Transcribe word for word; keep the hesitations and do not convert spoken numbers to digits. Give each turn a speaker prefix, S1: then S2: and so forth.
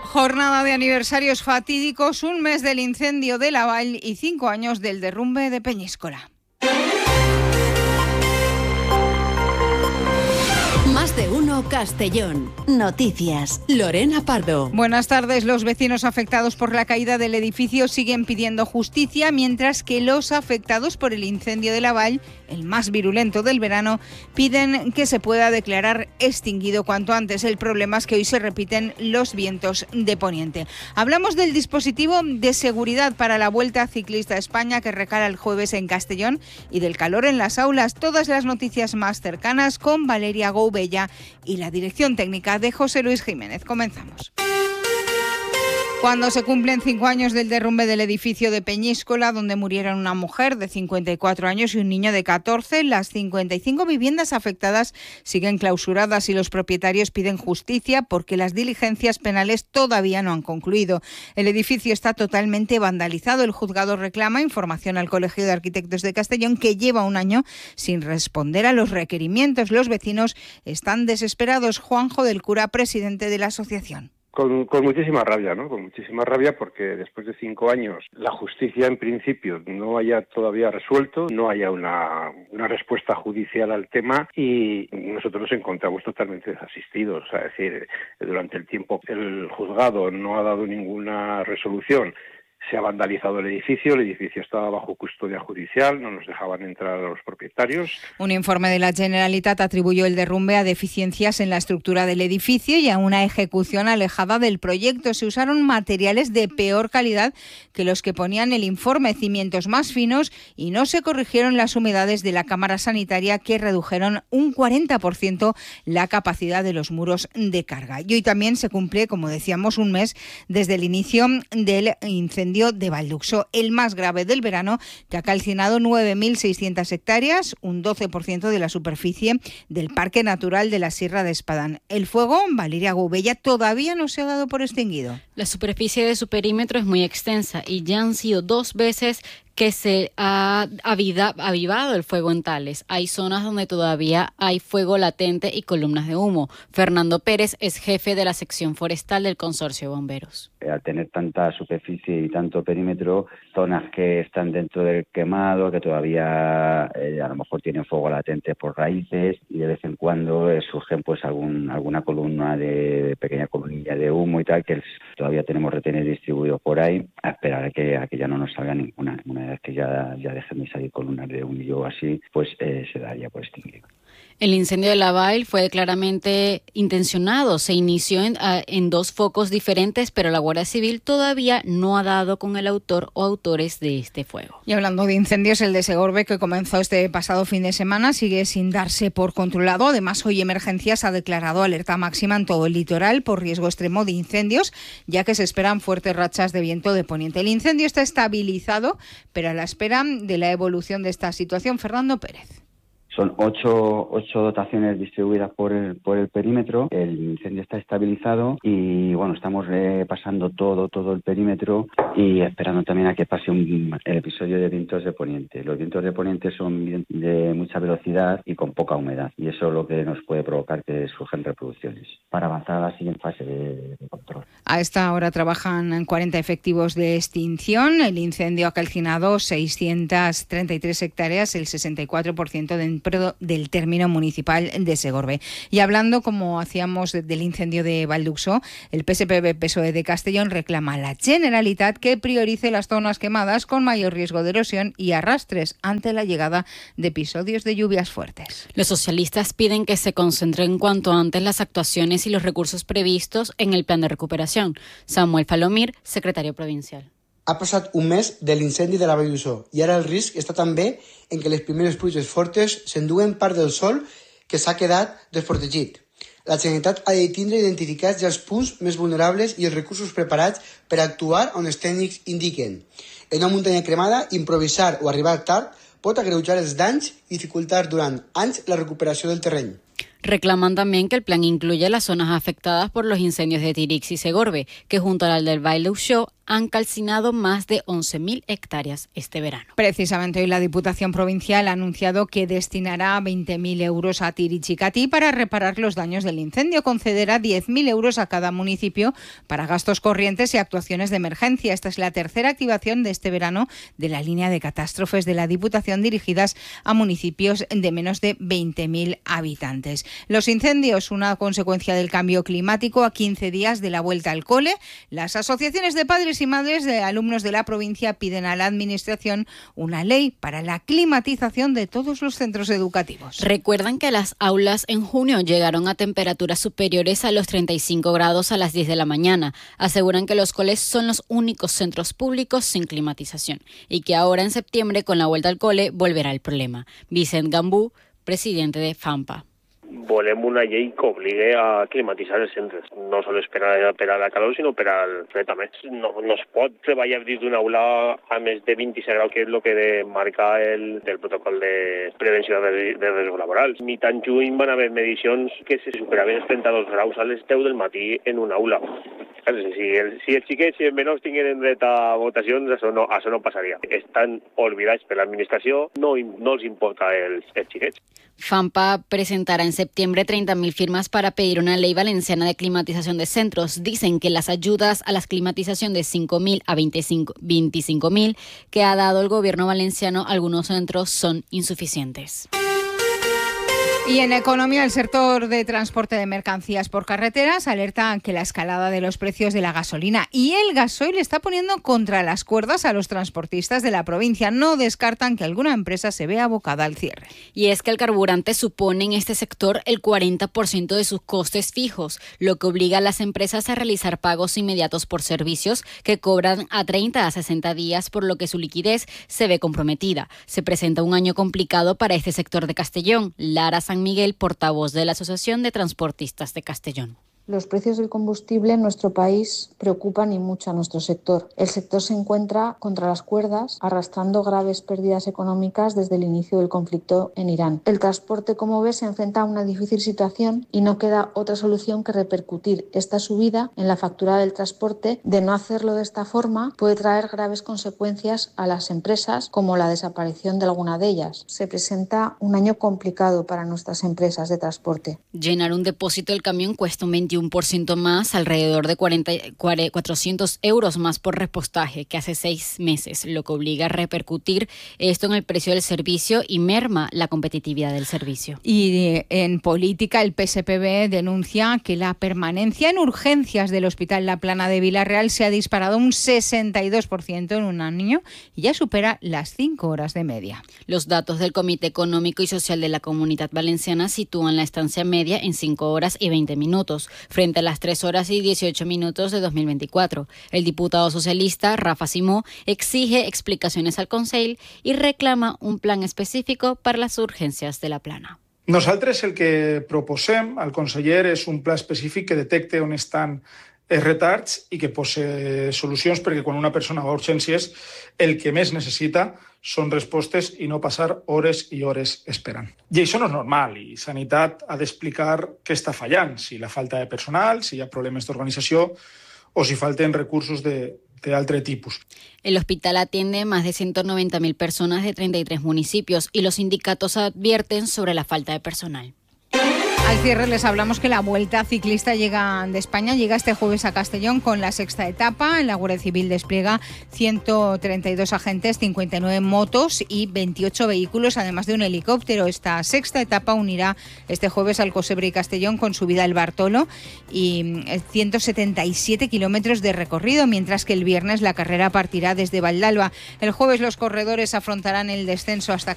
S1: Jornada de aniversarios fatídicos, un mes del incendio de Laval y cinco años del derrumbe de Peñíscola.
S2: Más de uno Castellón. Noticias. Lorena Pardo.
S1: Buenas tardes. Los vecinos afectados por la caída del edificio siguen pidiendo justicia, mientras que los afectados por el incendio de Laval, el más virulento del verano, piden que se pueda declarar extinguido cuanto antes. El problema es que hoy se repiten los vientos de poniente. Hablamos del dispositivo de seguridad para la Vuelta Ciclista a España que recala el jueves en Castellón y del calor en las aulas. Todas las noticias más cercanas con Valeria Goubella y la dirección técnica de José Luis Jiménez. Comenzamos. Cuando se cumplen cinco años del derrumbe del edificio de Peñíscola, donde murieron una mujer de cincuenta y cuatro años y un niño de catorce, las cincuenta y cinco viviendas afectadas siguen clausuradas y los propietarios piden justicia porque las diligencias penales todavía no han concluido. El edificio está totalmente vandalizado. El juzgado reclama información al Colegio de Arquitectos de Castellón, que lleva un año sin responder a los requerimientos. Los vecinos están desesperados. Juanjo del Cura, presidente de la asociación.
S3: Con, con muchísima rabia, ¿no? Con muchísima rabia porque después de cinco años la justicia en principio no haya todavía resuelto, no haya una, una respuesta judicial al tema y nosotros nos encontramos totalmente desasistidos. O sea, es decir, durante el tiempo el juzgado no ha dado ninguna resolución. Se ha vandalizado el edificio, el edificio estaba bajo custodia judicial, no nos dejaban entrar a los propietarios.
S1: Un informe de la Generalitat atribuyó el derrumbe a deficiencias en la estructura del edificio y a una ejecución alejada del proyecto. Se usaron materiales de peor calidad que los que ponían el informe, cimientos más finos, y no se corrigieron las humedades de la cámara sanitaria, que redujeron un cuarenta por ciento la capacidad de los muros de carga. Y hoy también se cumple, como decíamos, un mes desde el inicio del incendio de Valduxo, el más grave del verano, que ha calcinado nueve mil seiscientas hectáreas, un doce por ciento de la superficie del Parque Natural de la Sierra de Espadán. El fuego, Valeria Goubella, todavía no se ha dado por extinguido.
S4: La superficie de su perímetro es muy extensa y ya han sido dos veces que se ha avida, avivado el fuego en Tales. Hay zonas donde todavía hay fuego latente y columnas de humo. Fernando Pérez es jefe de la sección forestal del Consorcio de Bomberos.
S5: Al tener tanta superficie y tanto perímetro, zonas que están dentro del quemado, que todavía eh, a lo mejor tienen fuego latente por raíces, y de vez en cuando eh, surgen pues algún, alguna columna de, de pequeña columnilla de humo y tal, que todavía tenemos retenes distribuidos por ahí, a esperar a que, a que ya no nos salga ninguna. Una vez que ya, ya dejen de salir columnas de humo o así, pues eh, se daría por extinguido.
S4: El incendio de Laval fue claramente intencionado. Se inició en, uh, en dos focos diferentes, pero la Guardia Civil todavía no ha dado con el autor o autores de este fuego.
S1: Y hablando de incendios, el de Segorbe, que comenzó este pasado fin de semana, sigue sin darse por controlado. Además, hoy Emergencias ha declarado alerta máxima en todo el litoral por riesgo extremo de incendios, ya que se esperan fuertes rachas de viento de poniente. El incendio está estabilizado, pero a la espera de la evolución de esta situación, Fernando Pérez.
S5: Son ocho, ocho dotaciones distribuidas por el, por el perímetro. El incendio está estabilizado y bueno, estamos repasando todo, todo el perímetro y esperando también a que pase un, el episodio de vientos de poniente. Los vientos de poniente son de mucha velocidad y con poca humedad, y eso es lo que nos puede provocar que surjan reproducciones para avanzar a la siguiente fase de, de control.
S1: A esta hora trabajan cuarenta efectivos de extinción. El incendio ha calcinado seiscientas treinta y tres hectáreas, el sesenta y cuatro por ciento de del término municipal de Segorbe. Y hablando, como hacíamos, del incendio de Valduxo, el P S P B P S O E de Castellón reclama a la Generalitat que priorice las zonas quemadas con mayor riesgo de erosión y arrastres ante la llegada de episodios de lluvias fuertes.
S4: Los socialistas piden que se concentren cuanto antes las actuaciones y los recursos previstos en el plan de recuperación. Samuel Falomir, secretario provincial.
S6: Ha passat un mes de l'incendi de la Vall d'Uixó i ara el risc està també en que les primeres pluges fortes s'enduen part del sòl que s'ha quedat desprotegit. La Generalitat ha de tindre identificats ja els punts més vulnerables i els recursos preparats per actuar on els tècnics indiquen. En una muntanya cremada, improvisar o arribar tard pot agreujar els danys i dificultar durant anys la recuperació del terreny.
S4: Reclaman también que el plan incluya las zonas afectadas por los incendios de Tirix y Segorbe, que junto al del Valduxo han calcinado más de once mil hectáreas este verano.
S1: Precisamente hoy la Diputación Provincial ha anunciado que destinará veinte mil euros a Tirichicatí para reparar los daños del incendio. Concederá diez mil euros a cada municipio para gastos corrientes y actuaciones de emergencia. Esta es la tercera activación de este verano de la línea de catástrofes de la Diputación dirigidas a municipios de menos de veinte mil habitantes. Los incendios, una consecuencia del cambio climático a quince días de la vuelta al cole. Las asociaciones de padres y madres de alumnos de la provincia piden a la Administración una ley para la climatización de todos los centros educativos.
S4: Recuerdan que las aulas en junio llegaron a temperaturas superiores a los treinta y cinco grados a las diez de la mañana. Aseguran que los coles son los únicos centros públicos sin climatización y que ahora en septiembre, con la vuelta al cole, volverá el problema. Vicent Gambú, presidente de FAMPA.
S7: Volem una llei que obligui a climatitzar els centres, no sols per a, per a la calor, sinó per al fred també. No, no es pot treballar dins d'una aula a més de vint-i-set graus, que és el que marca el, el protocol de prevenció de, de riscos laborals. Ni tan juny van haver medicions que se superaven els trenta-dos graus a les deu del matí en una aula. Si, el, si els xiquets i els menors tingueren dret a votacions, això no, això no passaria. Estan oblidats per l'administració, no, no els importa els, els xiquets.
S4: FAMPA presentará en septiembre treinta mil firmas para pedir una ley valenciana de climatización de centros. Dicen que las ayudas a la climatización de cinco mil a veinticinco mil que ha dado el gobierno valenciano a algunos centros son insuficientes.
S1: Y en economía, el sector de transporte de mercancías por carreteras alerta que la escalada de los precios de la gasolina y el gasoil está poniendo contra las cuerdas a los transportistas de la provincia. No descartan que alguna empresa se vea abocada al cierre.
S4: Y es que el carburante supone en este sector el cuarenta por ciento de sus costes fijos, lo que obliga a las empresas a realizar pagos inmediatos por servicios que cobran a treinta a sesenta días, por lo que su liquidez se ve comprometida. Se presenta un año complicado para este sector de Castellón. Lara San Miguel, portavoz de la Asociación de Transportistas de Castellón.
S8: Los precios del combustible en nuestro país preocupan y mucho a nuestro sector. El sector se encuentra contra las cuerdas, arrastrando graves pérdidas económicas desde el inicio del conflicto en Irán. El transporte, como ves, se enfrenta a una difícil situación y no queda otra solución que repercutir esta subida en la factura del transporte. De no hacerlo de esta forma, puede traer graves consecuencias a las empresas, como la desaparición de alguna de ellas. Se presenta un año complicado para nuestras empresas de transporte.
S4: Llenar un depósito del camión cuesta un veintiuno por ciento más, alrededor de cuarenta, cuatrocientos euros más por repostaje que hace seis meses, lo que obliga a repercutir esto en el precio del servicio y merma la competitividad del servicio.
S1: Y en política, el P S P B denuncia que la permanencia en urgencias del Hospital La Plana de Villarreal se ha disparado un sesenta y dos por ciento en un año y ya supera las cinco horas de media.
S4: Los datos del Comité Económico y Social de la Comunidad Valenciana sitúan la estancia media en cinco horas y veinte minutos, frente a las tres horas y dieciocho minutos de dos mil veinticuatro. El diputado socialista, Rafa Simó, exige explicaciones al Consell i reclama un plan específico per a les urgències de la Plana.
S9: Nosaltres el que proposem al conseller és un pla específic que detecte on estan els retards i que posi solucions, perquè quan una persona va a urgències el que més necessita són respostes i no passar hores i hores esperant. I això no és normal i Sanitat ha d'explicar què està fallant, si la falta de personal, si hi ha problemes d'organització o si falten recursos de, de altre tipus.
S4: El hospital atiende más de ciento noventa mil personas de treinta y tres municipios y los sindicatos advierten sobre la falta de personal.
S1: Al cierre les hablamos que la Vuelta Ciclista llega de España llega este jueves a Castellón con la sexta etapa. La Guardia Civil despliega ciento treinta y dos agentes, cincuenta y nueve motos y veintiocho vehículos, además de un helicóptero. Esta sexta etapa unirá este jueves al Cosebre y Castellón con subida al Bartolo y ciento setenta y siete kilómetros de recorrido, mientras que el viernes la carrera partirá desde Valdalba. El jueves los corredores afrontarán el descenso hasta